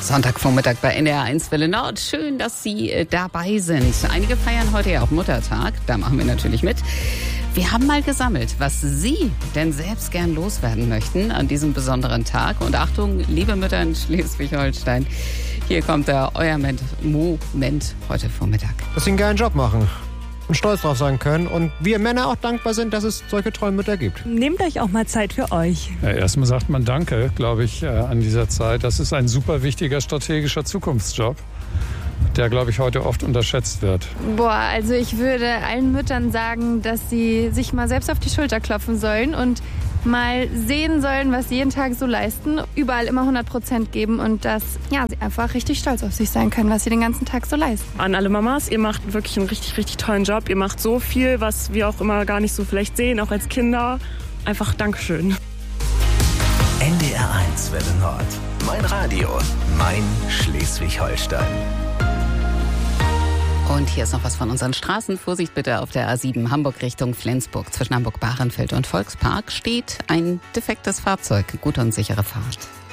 Sonntagvormittag bei NDR1 Welle Nord. Schön, dass Sie dabei sind. Einige feiern heute ja auch Muttertag. Da machen wir natürlich mit. Wir haben mal gesammelt, was Sie denn selbst gern loswerden möchten an diesem besonderen Tag. Und Achtung, liebe Mütter in Schleswig-Holstein, hier kommt euer Moment heute Vormittag. Dass Sie einen geilen Job machen und stolz drauf sein können und wir Männer auch dankbar sind, dass es solche tollen Mütter gibt. Nehmt euch auch mal Zeit für euch. Ja, erstmal sagt man Danke, glaube ich, an dieser Zeit. Das ist ein super wichtiger strategischer Zukunftsjob, der, glaube ich, heute oft unterschätzt wird. Also ich würde allen Müttern sagen, dass sie sich mal selbst auf die Schulter klopfen sollen und mal sehen sollen, was sie jeden Tag so leisten, überall immer 100% geben und dass sie einfach richtig stolz auf sich sein können, was sie den ganzen Tag so leisten. An alle Mamas, ihr macht wirklich einen richtig, richtig tollen Job. Ihr macht so viel, was wir auch immer gar nicht so vielleicht sehen, auch als Kinder. Einfach Dankeschön. NDR1 Welle Nord. Mein Radio, mein Schleswig-Holstein. Und hier ist noch was von unseren Straßen. Vorsicht bitte auf der A7 Hamburg Richtung Flensburg. Zwischen Hamburg-Bahrenfeld und Volkspark steht ein defektes Fahrzeug. Gute und sichere Fahrt.